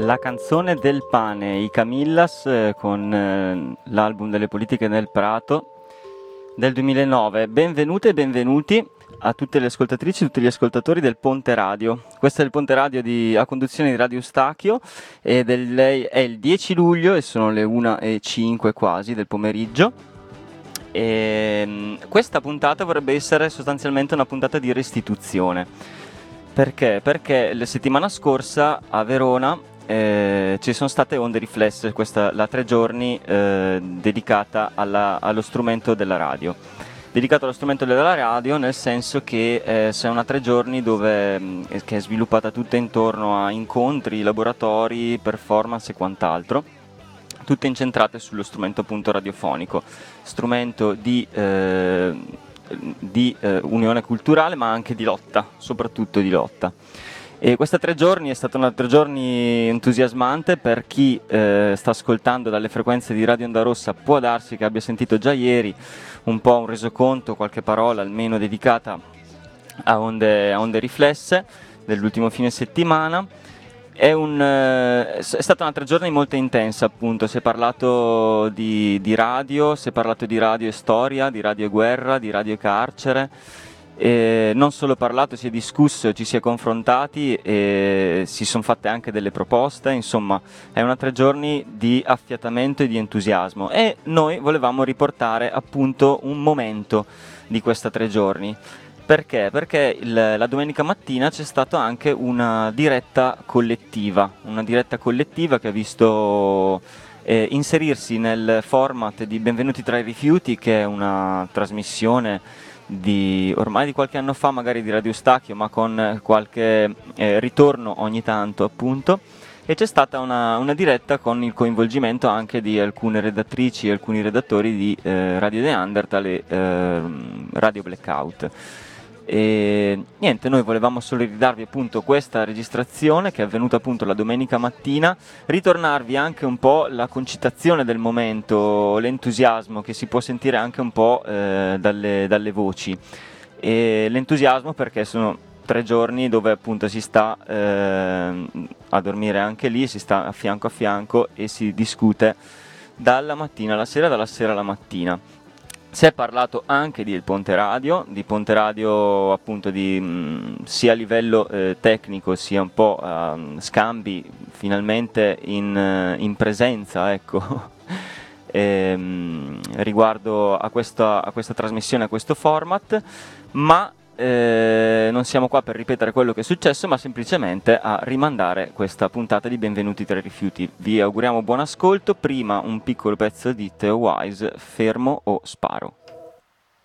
La canzone del pane, i Camillas con l'album delle politiche del Prato del 2009. Benvenute e benvenuti a tutte le ascoltatrici e tutti gli ascoltatori del Ponte Radio. Questo è il Ponte Radio a conduzione di Radio Eustachio ed è il 10 luglio e sono le 1:05 quasi del pomeriggio. Questa puntata vorrebbe essere sostanzialmente una puntata di restituzione. Perché? Perché la settimana scorsa a Verona ci sono state onde riflesse, la 3 giorni dedicata allo strumento della radio. Dedicato allo strumento della radio nel senso che sono una 3 giorni che è sviluppata tutta intorno a incontri, laboratori, performance e quant'altro, tutte incentrate sullo strumento appunto radiofonico, strumento di unione culturale ma anche di lotta, soprattutto di lotta. E questa 3 giorni è stata una 3 giorni entusiasmante. Per chi sta ascoltando dalle frequenze di Radio Onda Rossa può darsi che abbia sentito già ieri un po' un resoconto, qualche parola almeno dedicata a onde riflesse dell'ultimo fine settimana. È stata una 3 giorni molto intensa, appunto. Si è parlato di radio, si è parlato di radio e storia, di radio e guerra, di radio e carcere. Non solo parlato, si è discusso, ci si è confrontati e si sono fatte anche delle proposte. Insomma, è una 3 giorni di affiatamento e di entusiasmo e noi volevamo riportare appunto un momento di questa 3 giorni. Perché? Perché la domenica mattina c'è stata anche una diretta collettiva che ha visto inserirsi nel format di Benvenuti tra i rifiuti, che è una trasmissione ormai di qualche anno fa, magari di Radio Eustachio, ma con qualche ritorno ogni tanto appunto, e c'è stata una diretta con il coinvolgimento anche di alcune redattrici e alcuni redattori di Radio Neanderthal e Radio Blackout. E niente, noi volevamo solo ridarvi appunto questa registrazione che è avvenuta appunto la domenica mattina, ritornarvi anche un po' la concitazione del momento, l'entusiasmo che si può sentire anche un po' dalle voci, e l'entusiasmo perché sono 3 giorni dove appunto si sta a dormire anche lì, si sta a fianco e si discute dalla mattina alla sera, dalla sera alla mattina. Si è parlato anche di Ponte Radio appunto sia a livello tecnico sia un po' scambi finalmente in presenza, ecco, riguardo a questa trasmissione, a questo format, ma non siamo qua per ripetere quello che è successo, ma semplicemente a rimandare questa puntata di Benvenuti tra i rifiuti. Vi auguriamo buon ascolto. Prima un piccolo pezzo di Theo Wise, Fermo o sparo.